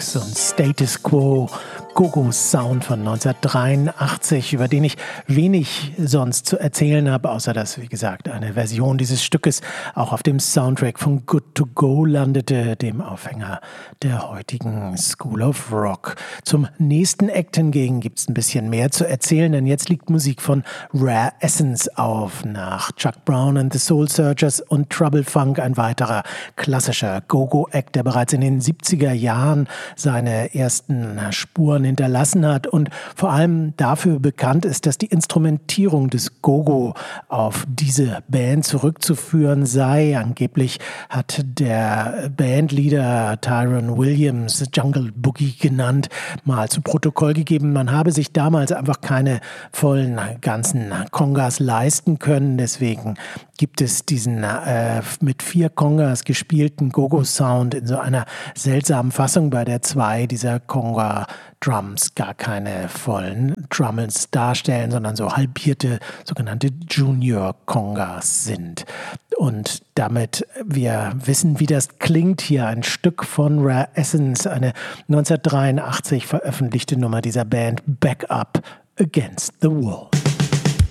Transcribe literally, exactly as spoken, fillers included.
Tracks und Status Quo, Go-Go-Sound von neunzehnhundertdreiundachtzig, über den ich wenig sonst zu erzählen habe, außer dass, wie gesagt, eine Version dieses Stückes auch auf dem Soundtrack von Good to Go landete, dem Aufhänger der heutigen School of Rock. Zum nächsten Act hingegen gibt es ein bisschen mehr zu erzählen, denn jetzt liegt Musik von Rare Essence auf. Nach Chuck Brown and the Soul Searchers und Trouble Funk ein weiterer klassischer Go-Go-Act, der bereits in den siebziger Jahren seine ersten Spuren hinterlassen hat und vor allem dafür bekannt ist, dass die Instrumentierung des Go-Go auf diese Band zurückzuführen sei. Angeblich hat der Bandleader Tyrone Williams, Jungle Boogie genannt, mal zu Protokoll gegeben, man habe sich damals einfach keine vollen ganzen Congas leisten können. Deswegen gibt es diesen äh, mit vier Congas gespielten Go-Go-Sound in so einer seltsamen Fassung, bei der zwei dieser Conga-Drums gar keine vollen Drummels darstellen, sondern so halbierte sogenannte Junior-Congas sind. Und damit wir wissen, wie das klingt, hier ein Stück von Rare Essence, eine neunzehnhundertdreiundachtzig veröffentlichte Nummer dieser Band, Back Up Against the Wall.